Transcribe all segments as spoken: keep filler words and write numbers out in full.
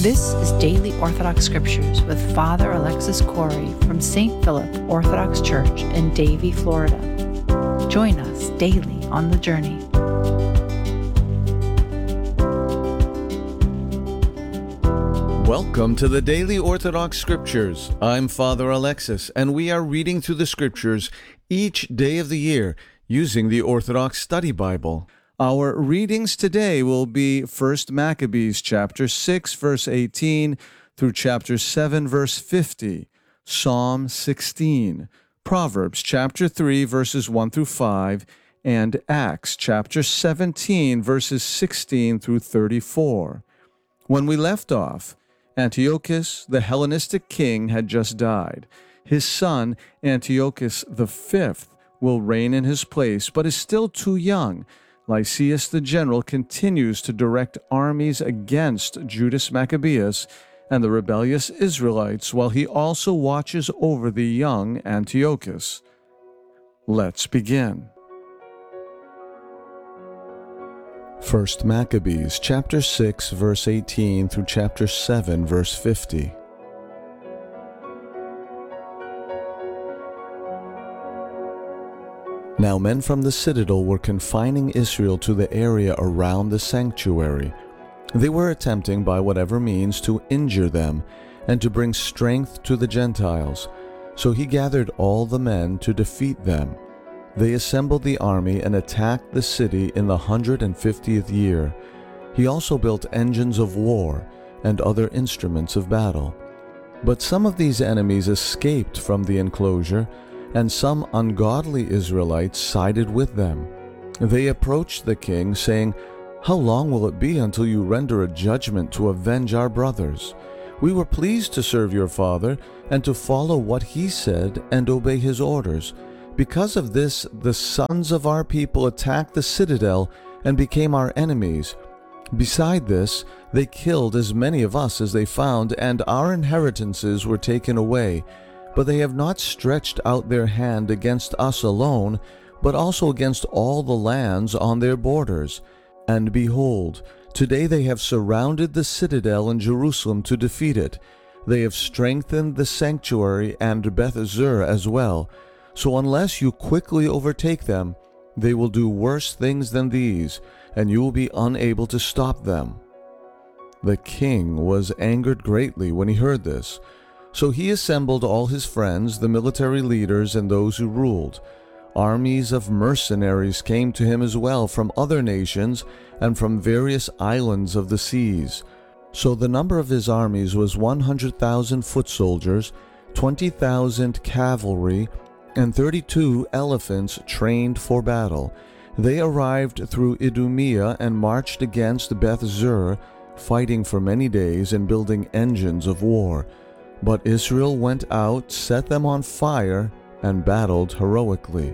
This is Daily Orthodox Scriptures with Father Alexis Corey from Saint Philip Orthodox Church in Davie, Florida. Join us daily on the journey. Welcome to the Daily Orthodox Scriptures. I'm Father Alexis, and we are reading through the Scriptures each day of the year using the Orthodox Study Bible. Our readings today will be First Maccabees chapter six, verse eighteen, through chapter seven, verse fifty, Psalm sixteen, Proverbs chapter three, verses one through five, and Acts chapter seventeen, verses sixteen through thirty-four. When we left off, Antiochus, the Hellenistic king, had just died. His son, Antiochus the Fifth, will reign in his place, but is still too young. Lysias the general continues to direct armies against Judas Maccabeus and the rebellious Israelites, while he also watches over the young Antiochus. Let's begin. First Maccabees chapter six, verse eighteen through chapter seven, verse fifty. Now men from the citadel were confining Israel to the area around the sanctuary. They were attempting by whatever means to injure them and to bring strength to the Gentiles. So he gathered all the men to defeat them. They assembled the army and attacked the city in the hundred and fiftieth year. He also built engines of war and other instruments of battle. But some of these enemies escaped from the enclosure, and some ungodly Israelites sided with them. They approached the king, saying, "How long will it be until you render a judgment to avenge our brothers? We were pleased to serve your father and to follow what he said and obey his orders. Because of this, the sons of our people attacked the citadel and became our enemies. Beside this, they killed as many of us as they found, and our inheritances were taken away. But they have not stretched out their hand against us alone, but also against all the lands on their borders. And behold, today they have surrounded the citadel in Jerusalem to defeat it. They have strengthened the sanctuary and Beth-Zur as well. So unless you quickly overtake them, they will do worse things than these, and you will be unable to stop them." The king was angered greatly when he heard this. So he assembled all his friends, the military leaders, and those who ruled. Armies of mercenaries came to him as well from other nations and from various islands of the seas. So the number of his armies was one hundred thousand foot soldiers, twenty thousand cavalry, and thirty-two elephants trained for battle. They arrived through Idumea and marched against Beth-Zur, fighting for many days and building engines of war. But Israel went out, set them on fire, and battled heroically.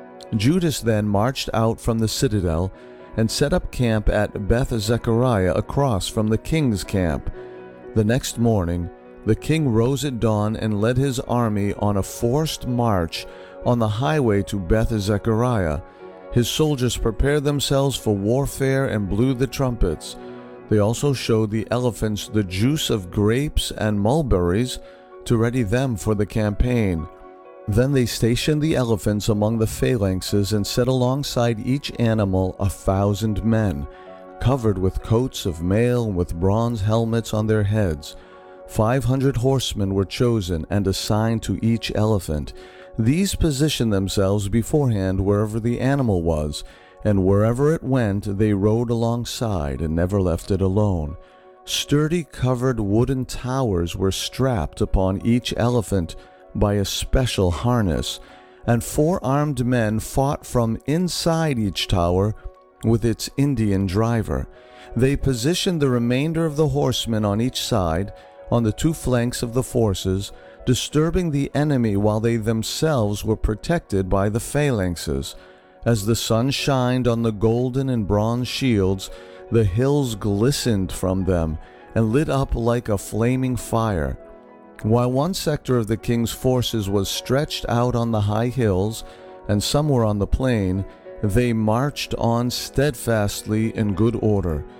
Judas then marched out from the citadel and set up camp at Beth-Zechariah across from the king's camp. The next morning, the king rose at dawn and led his army on a forced march on the highway to Beth-Zechariah. His soldiers prepared themselves for warfare and blew the trumpets. They also showed the elephants the juice of grapes and mulberries to ready them for the campaign. Then they stationed the elephants among the phalanxes and set alongside each animal a thousand men, covered with coats of mail and with bronze helmets on their heads. Five hundred horsemen were chosen and assigned to each elephant. These positioned themselves beforehand wherever the animal was, and wherever it went, they rode alongside and never left it alone. Sturdy covered wooden towers were strapped upon each elephant by a special harness, and four armed men fought from inside each tower with its Indian driver. They positioned the remainder of the horsemen on each side, on the two flanks of the forces, disturbing the enemy while they themselves were protected by the phalanxes. As the sun shined on the golden and bronze shields, the hills glistened from them and lit up like a flaming fire. While one sector of the king's forces was stretched out on the high hills, and some were on the plain, they marched on steadfastly in good order.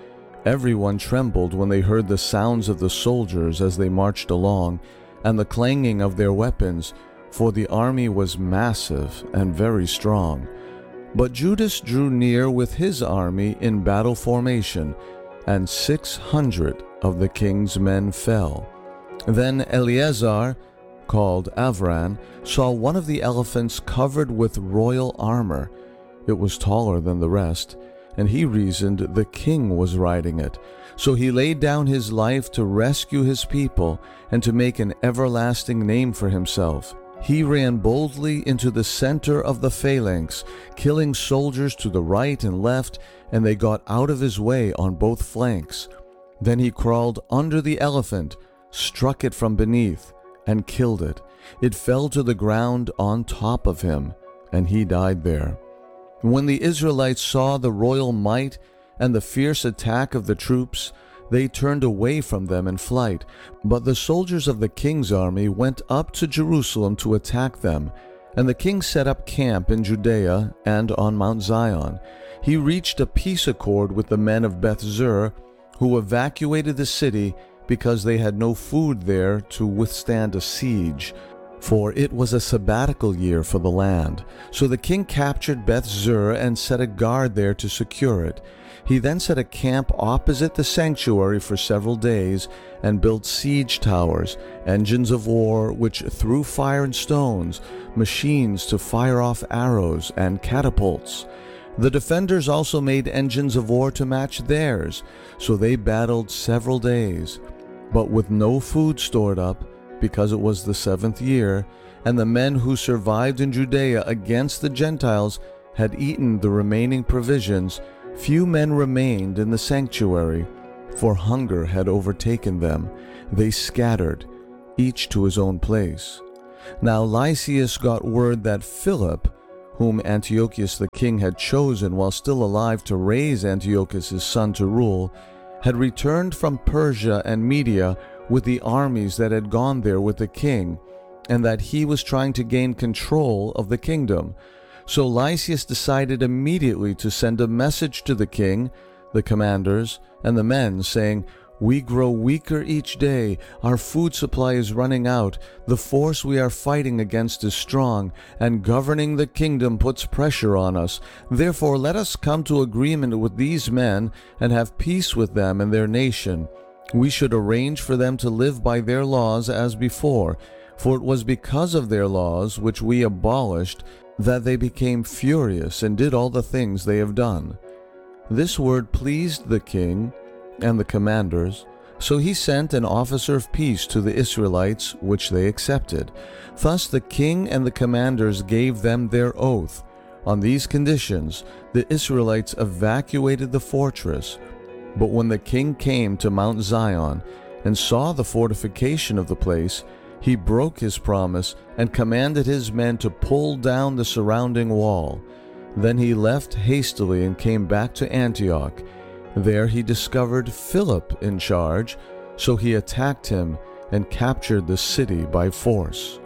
Everyone trembled when they heard the sounds of the soldiers as they marched along, and the clanging of their weapons, for the army was massive and very strong. But Judas drew near with his army in battle formation, and six hundred of the king's men fell. Then Eleazar, called Avran, saw one of the elephants covered with royal armor. It was taller than the rest, and he reasoned the king was riding it. So he laid down his life to rescue his people and to make an everlasting name for himself. He ran boldly into the center of the phalanx, killing soldiers to the right and left, and they got out of his way on both flanks. Then he crawled under the elephant, struck it from beneath, and killed it. It fell to the ground on top of him, and he died there. When the Israelites saw the royal might and the fierce attack of the troops, they turned away from them in flight. But the soldiers of the king's army went up to Jerusalem to attack them, and the king set up camp in Judea and on Mount Zion. He reached a peace accord with the men of Beth-zur, who evacuated the city because they had no food there to withstand a siege, for it was a sabbatical year for the land. So the king captured Beth-zur and set a guard there to secure it. He then set a camp opposite the sanctuary for several days and built siege towers, engines of war which threw fire and stones, machines to fire off arrows, and catapults. The defenders also made engines of war to match theirs, so they battled several days, but with no food stored up, because it was the seventh year, and the men who survived in Judea against the Gentiles had eaten the remaining provisions. Few men remained in the sanctuary, for hunger had overtaken them. They scattered, each to his own place. Now Lysias got word that Philip, whom Antiochus the king had chosen while still alive to raise Antiochus his son to rule, had returned from Persia and Media with the armies that had gone there with the king, and that he was trying to gain control of the kingdom. So Lysias decided immediately to send a message to the king, the commanders, and the men, saying, "We grow weaker each day. Our food supply is running out. The force we are fighting against is strong, and governing the kingdom puts pressure on us. Therefore let us come to agreement with these men and have peace with them and their nation. We should arrange for them to live by their laws as before, for it was because of their laws, which we abolished, that they became furious and did all the things they have done." This word pleased the king and the commanders, so he sent an officer of peace to the Israelites, which they accepted. Thus the king and the commanders gave them their oath. On these conditions, the Israelites evacuated the fortress. But when the king came to Mount Zion and saw the fortification of the place, he broke his promise and commanded his men to pull down the surrounding wall. Then he left hastily and came back to Antioch. There he discovered Philip in charge, so he attacked him and captured the city by force.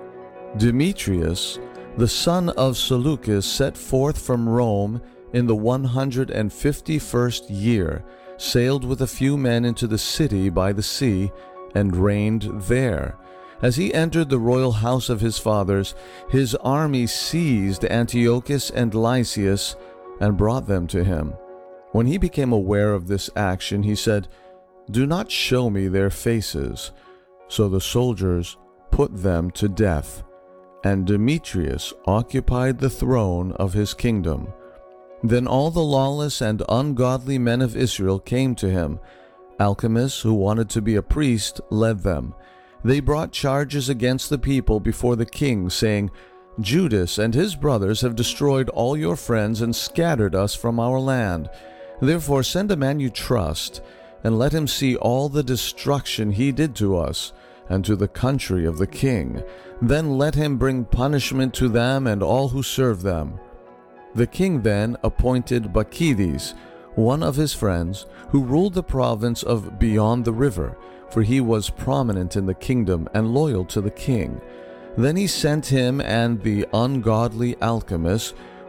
Demetrius, the son of Seleucus, set forth from Rome in the one hundred and fifty-first year, sailed with a few men into the city by the sea, and reigned there. As he entered the royal house of his fathers, his army seized Antiochus and Lysias and brought them to him. When he became aware of this action, he said, "Do not show me their faces." So the soldiers put them to death, and Demetrius occupied the throne of his kingdom. Then all the lawless and ungodly men of Israel came to him. Alchemists, who wanted to be a priest, led them. They brought charges against the people before the king, saying, "Judas and his brothers have destroyed all your friends and scattered us from our land. Therefore send a man you trust, and let him see all the destruction he did to us and to the country of the king. Then let him bring punishment to them and all who serve them." The king then appointed Bacchides, one of his friends, who ruled the province of beyond the river, for he was prominent in the kingdom and loyal to the king. Then he sent him and the ungodly alchemists,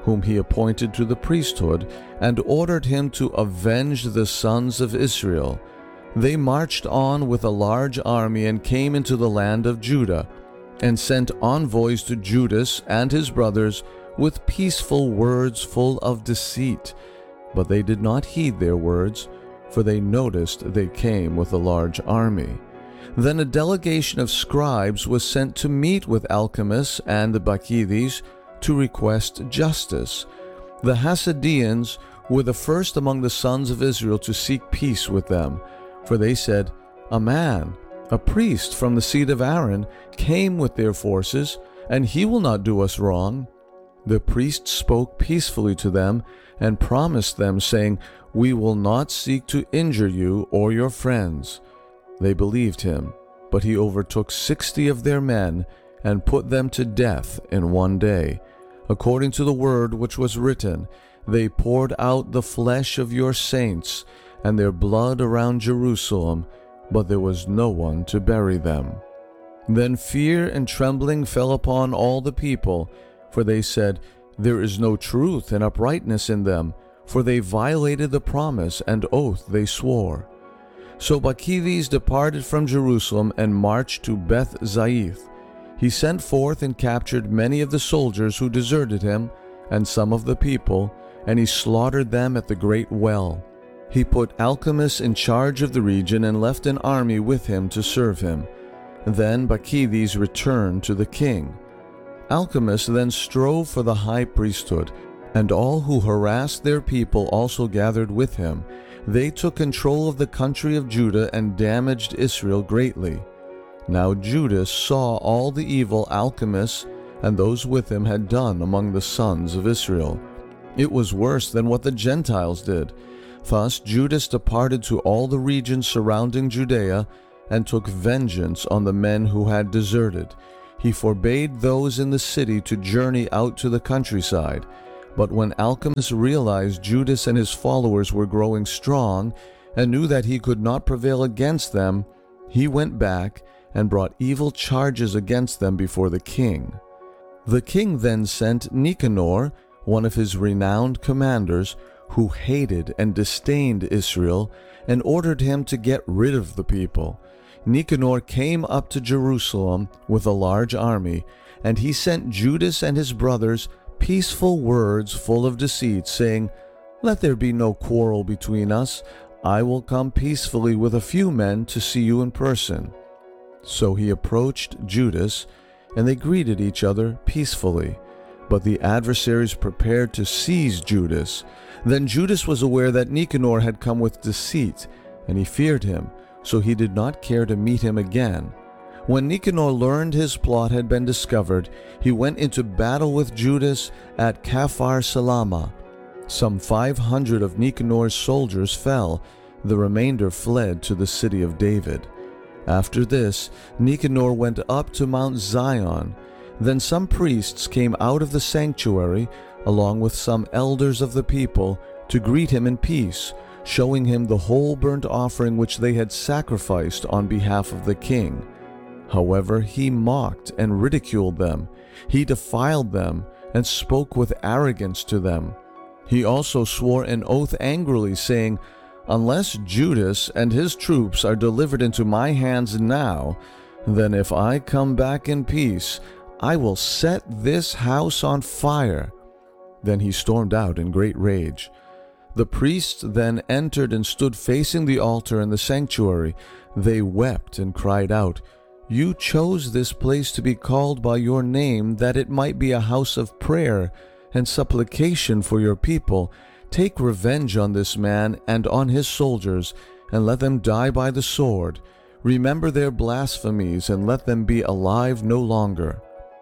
whom he appointed to the priesthood, and ordered him to avenge the sons of Israel. They marched on with a large army and came into the land of Judah, and sent envoys to Judas and his brothers with peaceful words full of deceit. But they did not heed their words, for they noticed they came with a large army. Then a delegation of scribes was sent to meet with Alchemist and the Bacchides to request justice. The Hasidians were the first among the sons of Israel to seek peace with them, for they said, "A man, a priest from the seed of Aaron, came with their forces, and he will not do us wrong." The priest spoke peacefully to them and promised them, saying, "We will not seek to injure you or your friends." They believed him, but he overtook sixty of their men and put them to death in one day. According to the word which was written, they poured out the flesh of your saints and their blood around Jerusalem, but there was no one to bury them. Then fear and trembling fell upon all the people, for they said, "There is no truth and uprightness in them, for they violated the promise and oath they swore." So Bacchides departed from Jerusalem and marched to Beth Zaith. He sent forth and captured many of the soldiers who deserted him, and some of the people, and he slaughtered them at the great well. He put Alchemist in charge of the region and left an army with him to serve him. Then Bacchides returned to the king. Alchemist then strove for the high priesthood, and all who harassed their people also gathered with him. They took control of the country of Judah and damaged Israel greatly. Now Judas saw all the evil Alchemists and those with him had done among the sons of Israel. It was worse than what the Gentiles did. Thus Judas departed to all the regions surrounding Judea and took vengeance on the men who had deserted. He forbade those in the city to journey out to the countryside. But when Alchemist realized Judas and his followers were growing strong and knew that he could not prevail against them, he went back and brought evil charges against them before the king. The king then sent Nicanor, one of his renowned commanders, who hated and disdained Israel, and ordered him to get rid of the people. Nicanor came up to Jerusalem with a large army, and he sent Judas and his brothers peaceful words full of deceit, saying, "Let there be no quarrel between us. I will come peacefully with a few men to see you in person." So he approached Judas, and they greeted each other peacefully. But the adversaries prepared to seize Judas. Then Judas was aware that Nicanor had come with deceit, and he feared him, so he did not care to meet him again. When Nicanor learned his plot had been discovered, he went into battle with Judas at Caphar Salama. Some five hundred of Nicanor's soldiers fell. The remainder fled to the city of David. After this, Nicanor went up to Mount Zion. Then some priests came out of the sanctuary, along with some elders of the people, to greet him in peace, showing him the whole burnt offering which they had sacrificed on behalf of the king. However, he mocked and ridiculed them. He defiled them and spoke with arrogance to them. He also swore an oath angrily, saying, "Unless Judas and his troops are delivered into my hands now, then if I come back in peace, I will set this house on fire." Then he stormed out in great rage. The priests then entered and stood facing the altar in the sanctuary. They wept and cried out, "You chose this place to be called by your name, that it might be a house of prayer and supplication for your people. Take revenge on this man and on his soldiers, and let them die by the sword. Remember their blasphemies, and let them be alive no longer."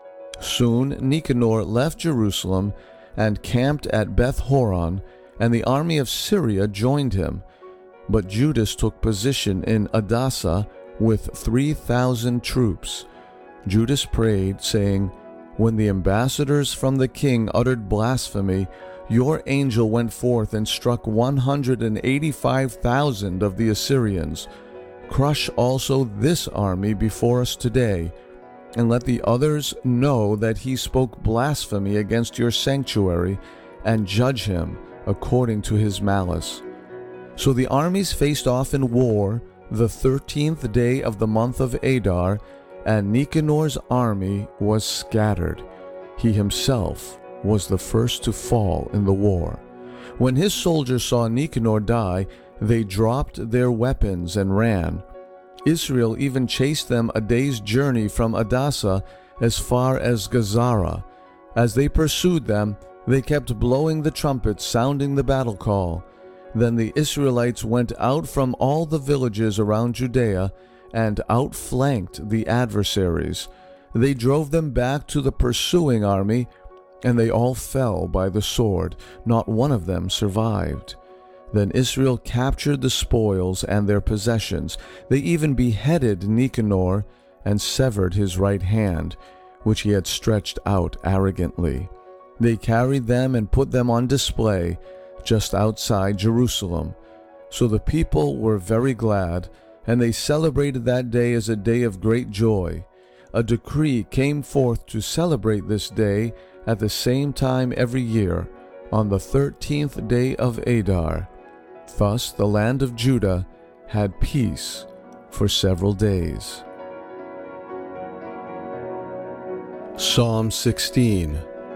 Soon Nicanor left Jerusalem and camped at Beth Horon, and the army of Syria joined him. But Judas took position in Adasa with three thousand troops. Judas prayed, saying, "When the ambassadors from the king uttered blasphemy, your angel went forth and struck one hundred eighty-five thousand of the Assyrians. Crush also this army before us today." and let the others know that he spoke blasphemy against your sanctuary, and judge him according to his malice." So the armies faced off in war the thirteenth day of the month of Adar, and Nicanor's army was scattered. He himself was the first to fall in the war. When his soldiers saw Nicanor die, they dropped their weapons and ran. Israel even chased them a day's journey from Adasa as far as Gazara. As they pursued them, they kept blowing the trumpets, sounding the battle call. Then the Israelites went out from all the villages around Judea and outflanked the adversaries. They drove them back to the pursuing army, and they all fell by the sword. Not one of them survived. Then Israel captured the spoils and their possessions. They even beheaded Nicanor and severed his right hand, which he had stretched out arrogantly. They carried them and put them on display just outside Jerusalem. So the people were very glad, and they celebrated that day as a day of great joy. A decree came forth to celebrate this day at the same time every year, on the thirteenth day of Adar. Thus the land of Judah had peace for several days. Psalm sixteen.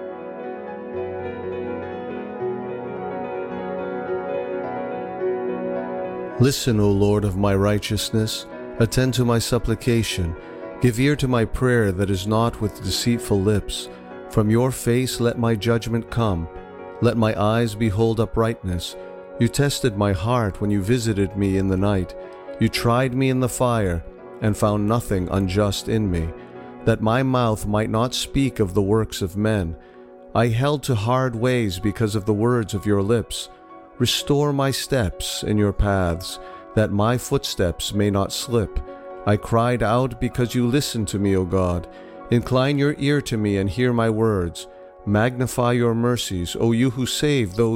Listen, O Lord of my righteousness, attend to my supplication. Give ear to my prayer that is not with deceitful lips. From your face let my judgment come. Let my eyes behold uprightness. You tested my heart when you visited me in the night. You tried me in the fire, and found nothing unjust in me, that my mouth might not speak of the works of men. I held to hard ways because of the words of your lips. Restore my steps in your paths, that my footsteps may not slip. I cried out because you listened to me, O God. Incline your ear to me and hear my words. Magnify your mercies, O you who save those